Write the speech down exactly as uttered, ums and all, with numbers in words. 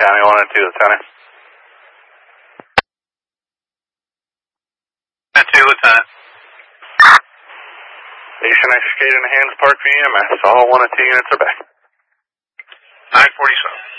County, one and two, Lieutenant. one and two, Lieutenant. Station extricated in the hands of Parkview E M S. All one and two units are back. nine forty-seven.